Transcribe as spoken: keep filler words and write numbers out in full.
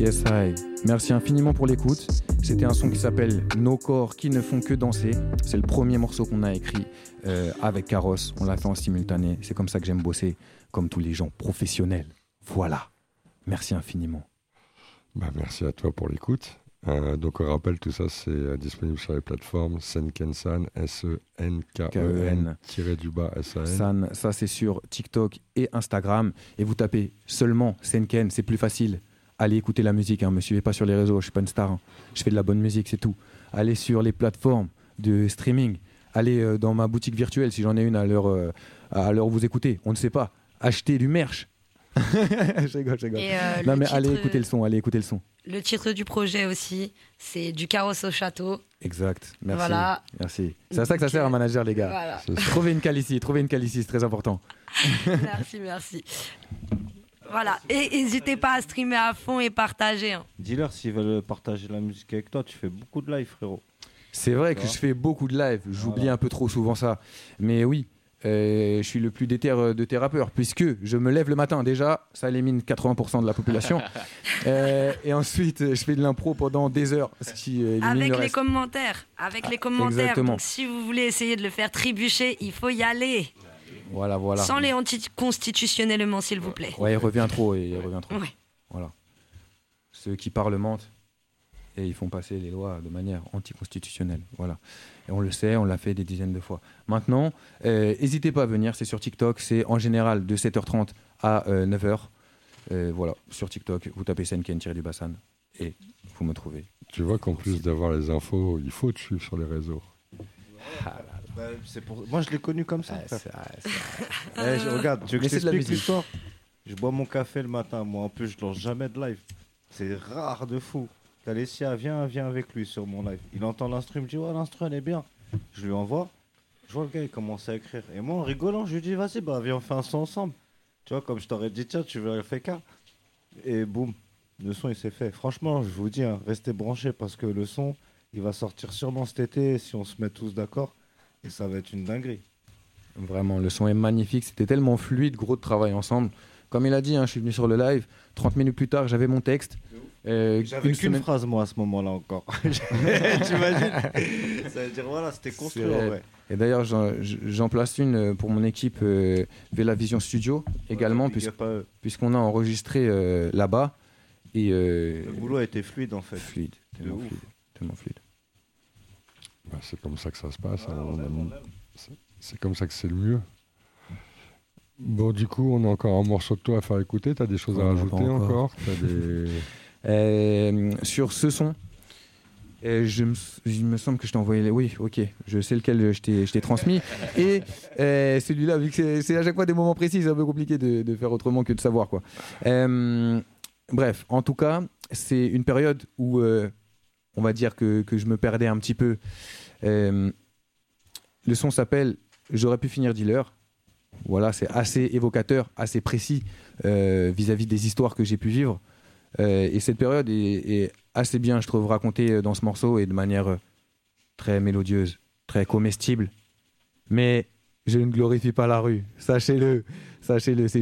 Yes, I. Merci infiniment pour l'écoute. C'était un son qui s'appelle Nos corps qui ne font que danser. C'est le premier morceau qu'on a écrit euh, avec Carros. On l'a fait en simultané. C'est comme ça que j'aime bosser, comme tous les gens professionnels. Voilà. Merci infiniment. Bah, merci à toi pour l'écoute. Euh, donc on rappelle, tout ça c'est euh, disponible sur les plateformes Senken-san, S E N K E N tiré du bas S A N. San, ça c'est sur TikTok et Instagram. Et vous tapez seulement Senken, c'est plus facile. Allez écouter la musique, hein. Me suivez pas sur les réseaux, je suis pas une star. Hein. Je fais de la bonne musique, c'est tout. Allez sur les plateformes de streaming. Allez euh, dans ma boutique virtuelle, si j'en ai une à l'heure, euh, à l'heure où vous écoutez. On ne sait pas. Achetez du merch. je rigole, je rigole. Et euh, non mais titre, allez écouter le son, allez écouter le son. Le titre du projet aussi, c'est Du carrosse au château. Exact, merci. Voilà. Merci. C'est à ça que ça sert un manager, les gars. Voilà. Trouvez une cale ici, trouvez une cale ici, c'est très important. Merci, merci. Voilà, et n'hésitez pas à streamer à fond et partager. Hein. Dis-leur s'ils veulent partager la musique avec toi, tu fais beaucoup de live, frérot. C'est vrai que je fais beaucoup de live, j'oublie voilà. un peu trop souvent ça. Mais oui, euh, je suis le plus déter de tes rappeurs, puisque je me lève le matin, déjà, ça élimine quatre-vingts pour cent de la population. euh, et ensuite, je fais de l'impro pendant des heures. Ce qui élimine avec le les reste. commentaires, avec les commentaires. Exactement. Donc si vous voulez essayer de le faire trébucher, il faut y aller. Voilà, voilà. Sans les anticonstitutionnellement, s'il vous plaît. Ouais, il revient trop, il revient trop. Ouais. Voilà. Ceux qui parlementent et ils font passer les lois de manière anticonstitutionnelle. Voilà. Et on le sait, on l'a fait des dizaines de fois. Maintenant, n'hésitez euh, pas à venir, c'est sur TikTok, c'est en général de sept heures trente à euh, neuf heures. Euh, voilà, sur TikTok, vous tapez Senken-Bassan et vous me trouvez. Tu vois qu'en plus d'avoir les infos, il faut te suivre sur les réseaux. Ah, bah, c'est pour... Moi, je l'ai connu comme ça. Ah, c'est, ah, c'est... eh, je, regarde, tu veux que Mais je c'est de la t'explique musique. l'histoire ? Je bois mon café le matin. Moi, en plus, je lance jamais de live. C'est rare de fou. Alessia, viens, viens avec lui sur mon live. Il entend l'instru, il me dit ouais, l'instru, elle est bien. Je lui envoie. Je vois le gars, il commence à écrire. Et moi, en rigolant, je lui dis vas-y, bah, viens, on fait un son ensemble. Tu vois, comme je t'aurais dit, tiens, tu veux un F K. Et boum, le son, il s'est fait. Franchement, je vous dis, hein, restez branchés parce que le son, il va sortir sûrement cet été si on se met tous d'accord. Et ça va être une dinguerie. Vraiment, le son est magnifique. C'était tellement fluide, gros de travail ensemble. Comme il a dit, hein, je suis venu sur le live. trente minutes plus tard, j'avais mon texte. Euh, J'avais une qu'une semaine... phrase, moi, à ce moment-là encore. T'imagines ? Ça veut dire, voilà, c'était construit en vrai. Et d'ailleurs, j'en, j'en place une pour mon équipe euh, Vela Vision Studio également, ouais, puisqu', puisqu'on a enregistré euh, là-bas. Et, euh, le boulot a été fluide, en fait. Fluide, tellement fluide. Tellement fluide. Bah, c'est comme ça que ça se passe. Ah, hein, on a... c'est, c'est comme ça que c'est le mieux. Bon, du coup, on a encore un morceau de toi à faire écouter. T'as des choses à rajouter encore, encore T'as des... euh, Sur ce son, euh, je me, il me semble que je t'ai envoyé les... Oui, ok, je sais lequel je t'ai, je t'ai transmis. Et euh, celui-là, vu que c'est, c'est à chaque fois des moments précis, c'est un peu compliqué de, de faire autrement que de savoir, quoi. Euh, bref, en tout cas, c'est une période où euh, on va dire que, que je me perdais un petit peu. Euh, le son s'appelle « J'aurais pu finir dealer ». Voilà, c'est assez évocateur, assez précis euh, vis-à-vis des histoires que j'ai pu vivre. Euh, et cette période est, est assez bien, je trouve, racontée dans ce morceau et de manière très mélodieuse, très comestible. Mais je ne glorifie pas la rue, sachez-le, sachez-le. C'est